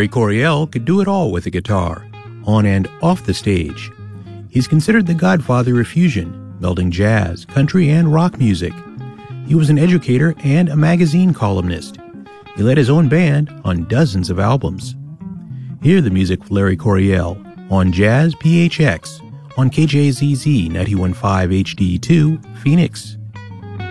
Larry Coryell could do it all with a guitar, on and off the stage. He's considered the godfather of fusion, melding jazz, country, and rock music. He was an educator and a magazine columnist. He led his own band on dozens of albums. Hear the music of Larry Coryell on Jazz PHX on KJZZ 91.5 HD2, Phoenix.